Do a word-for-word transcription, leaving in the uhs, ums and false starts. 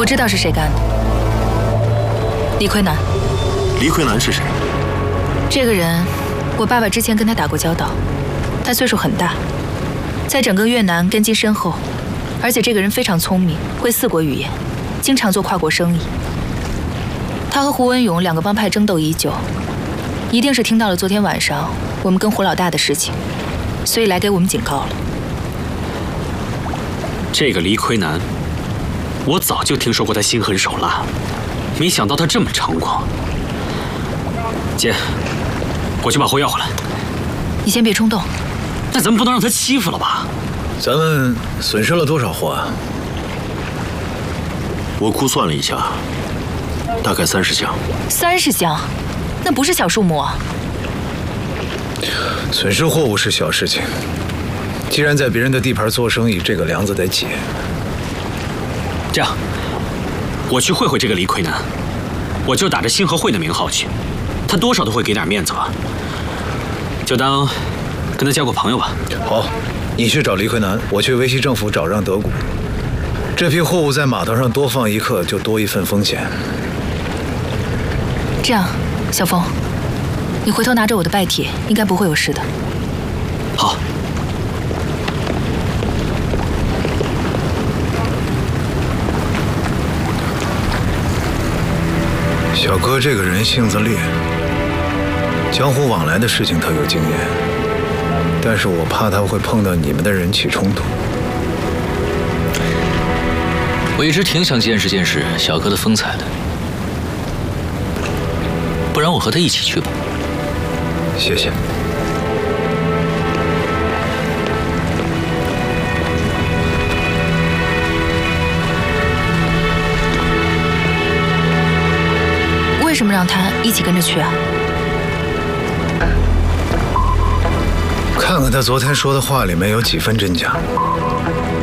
我知道是谁干的，李奎南。 李奎南是谁？ 这个人，我爸爸之前跟他打过交道。他岁数很大，在整个越南根基深厚，而且这个人非常聪明，会四国语言，经常做跨国生意。他和胡文勇两个帮派争斗已久，一定是听到了昨天晚上我们跟胡老大的事情，所以来给我们警告了。 这个黎奎南，我早就听说过他心狠手辣，没想到他这么猖狂。姐，我去把货要回来。 你先别冲动。 那咱们不能让他欺负了吧？ 咱们损失了多少货啊？ 我估算了一下，大概三十箱。 三十箱，那不是小数目啊。 损失货物是小事情，既然在别人的地盘做生意，这个梁子得解。 这样，我去会会这个黎奎南，我就打着星河会的名号去，他多少都会给点面子吧，就当跟他交个朋友吧。 好，你去找黎奎南，我去维系政府找让德谷。这批货物在码头上多放一刻，就多一份风险。 这样，小峰，你回头拿着我的拜帖，应该不会有事的。 好。 小哥这个人性子烈，江湖往来的事情他有经验，但是我怕他会碰到你们的人起冲突。 我一直挺想见识见识小哥的风采的，不然我和他一起去吧。 谢谢。 为什么让他一起跟着去啊？ 看看他昨天说的话里面有几分真假。